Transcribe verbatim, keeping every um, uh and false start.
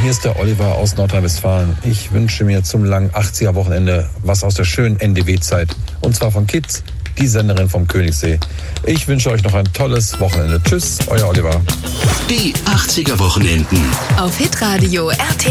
hier ist der Oliver aus Nordrhein-Westfalen. Ich wünsche mir zum langen achtziger-Wochenende was aus der schönen N D W-Zeit. Und zwar von Kids, die Senderin vom Königssee. Ich wünsche euch noch ein tolles Wochenende. Tschüss, euer Oliver. Die achtziger-Wochenenden. Auf Hitradio R T